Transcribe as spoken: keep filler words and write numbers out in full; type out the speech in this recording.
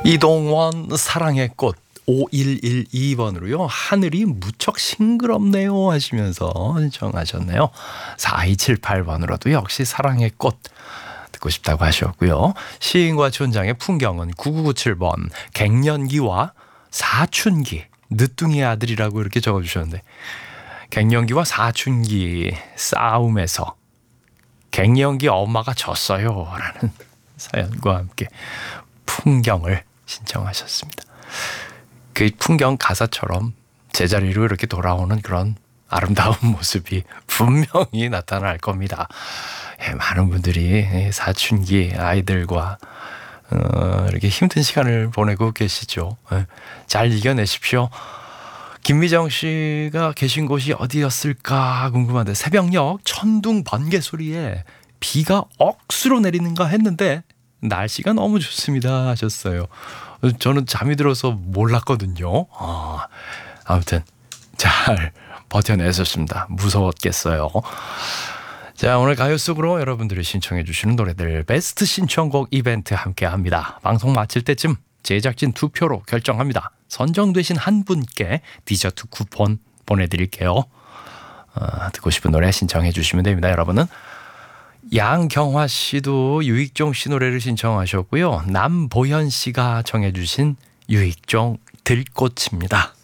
이동원 사랑의 꽃 오일일이 번으로요. 하늘이 무척 싱그럽네요 하시면서 신청하셨네요. 사이칠팔 번으로도 역시 사랑의 꽃 듣고 싶다고 하셨고요. 시인과 촌장의 풍경은 구구구칠 번 갱년기와 사춘기 늦둥이 아들이라고 이렇게 적어주셨는데, 갱년기와 사춘기 싸움에서 갱년기 엄마가 졌어요 라는 사연과 함께 풍경을 신청하셨습니다. 그 풍경 가사처럼 제자리로 이렇게 돌아오는 그런 아름다운 모습이 분명히 나타날 겁니다. 예, 많은 분들이 사춘기 아이들과 어, 이렇게 힘든 시간을 보내고 계시죠. 예, 잘 이겨내십시오. 김미정 씨가 계신 곳이 어디였을까 궁금한데, 새벽녘 천둥 번개 소리에 비가 억수로 내리는가 했는데 날씨가 너무 좋습니다 하셨어요. 저는 잠이 들어서 몰랐거든요. 아, 아무튼 잘 버텨내셨습니다. 무서웠겠어요. 자, 오늘 가요 속으로 여러분들이 신청해 주시는 노래들 베스트 신청곡 이벤트 함께합니다. 방송 마칠 때쯤 제작진 투표로 결정합니다. 선정되신 한 분께 디저트 쿠폰 보내드릴게요. 어, 듣고 싶은 노래 신청해 주시면 됩니다. 여러분은 양경화 씨도 유익종 씨 노래를 신청하셨고요. 남보현 씨가 정해 주신 유익종 들꽃입니다.